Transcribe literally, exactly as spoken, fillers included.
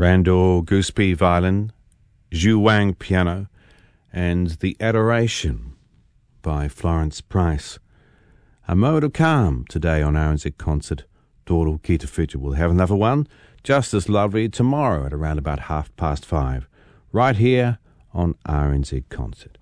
Randor Goospie violin, Zhu Wang piano, and The Adoration by Florence Price. A mode of calm today on R N Z Concert. Toro Kitawhiti. We'll have another one just as lovely tomorrow at around about half past five, right here on R N Z Concert.